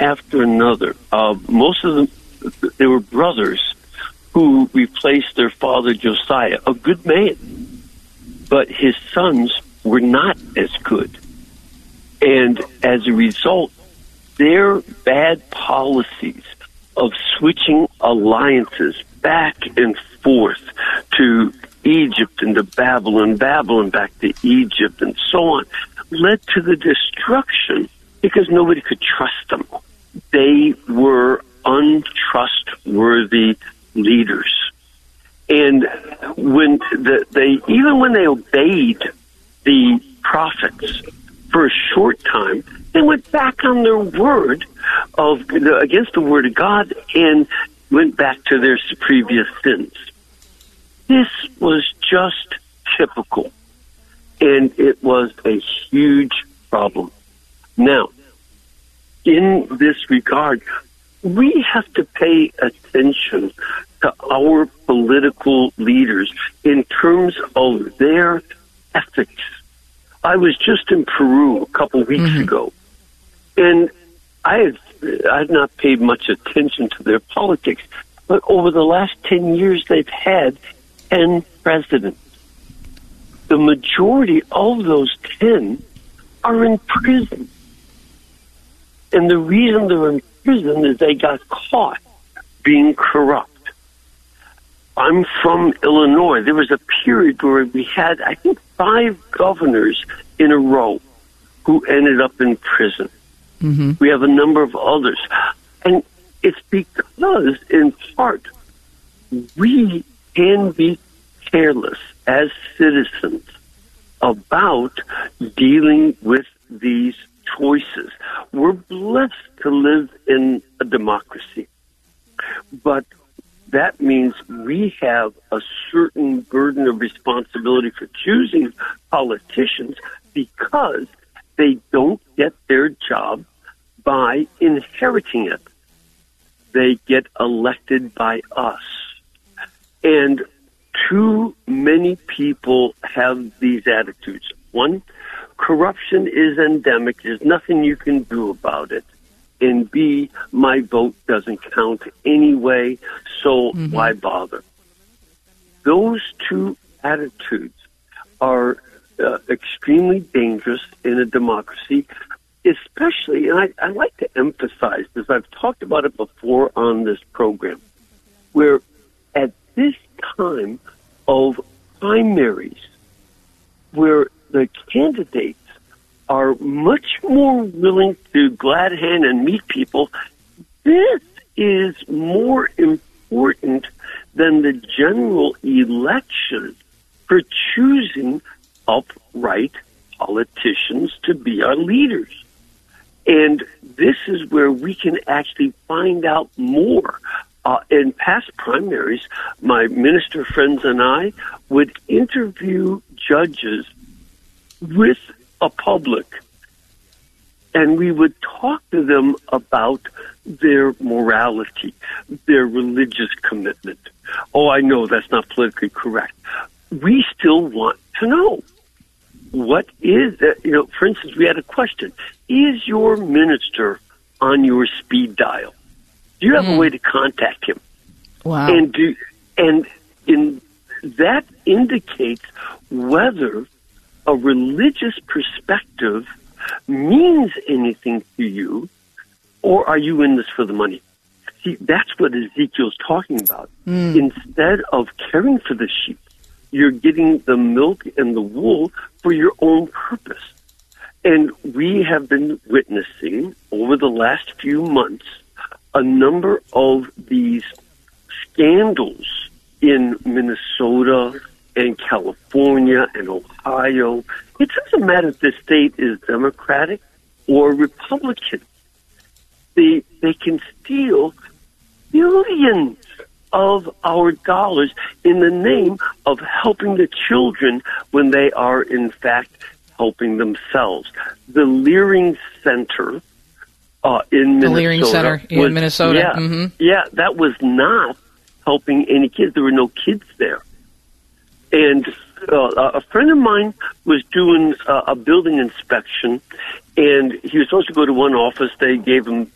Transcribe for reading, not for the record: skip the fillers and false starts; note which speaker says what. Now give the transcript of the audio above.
Speaker 1: after another. Most of them, they were brothers who replaced their father Josiah, a good man. But his sons were not as good. And as a result, their bad policies of switching alliances back and forth to Egypt and to Babylon, Babylon back to Egypt, and so on, led to the destruction because nobody could trust them. They were untrustworthy leaders. And when even when they obeyed the prophets for a short time, they went back on their word against the word of God and went back to their previous sins. This was just typical, and it was a huge problem. Now, in this regard, we have to pay attention to our political leaders in terms of their ethics. I was just in Peru a couple weeks ago, and I had not paid much attention to their politics, but over the last 10 years, they've had 10 presidents. The majority of those 10 are in prison. And the reason they're in prison is they got caught being corrupt. I'm from Illinois. There was a period where we had, I think, 5 governors in a row who ended up in prison. Mm-hmm. We have a number of others. And it's because, in part, we can be careless as citizens about dealing with these choices. We're blessed to live in a democracy, but that means we have a certain burden of responsibility for choosing politicians because they don't get their job by inheriting it. They get elected by us. And too many people have these attitudes. One, corruption is endemic. There's nothing you can do about it. And B, my vote doesn't count anyway, so why bother? Those two attitudes are extremely dangerous in a democracy, especially, and I like to emphasize this, I've talked about it before on this program, where at this time of primaries, where the candidates are much more willing to glad hand and meet people, this is more important than the general election for choosing upright politicians to be our leaders. And this is where we can actually find out more. In past primaries, my minister friends and I would interview judges with a public, and we would talk to them about their morality, their religious commitment. Oh, I know that's not politically correct. We still want to know what is, for instance, we had a question. Is your minister on your speed dial? Do you have a way to contact him?
Speaker 2: Wow.
Speaker 1: And that indicates whether a religious perspective means anything to you, or are you in this for the money? See, that's what Ezekiel's talking about. Instead of caring for the sheep, you're getting the milk and the wool for your own purpose. And we have been witnessing over the last few months a number of these scandals in Minnesota and California and Ohio. It doesn't matter if the state is Democratic or Republican. They can steal billions of our dollars in the name of helping the children when they are, in fact, helping themselves. The Leering Center in Minnesota.
Speaker 2: The Leering Center in Minnesota.
Speaker 1: Yeah, yeah, that was not helping any kids. There were no kids there. And a friend of mine was doing a building inspection, and he was supposed to go to one office. They gave him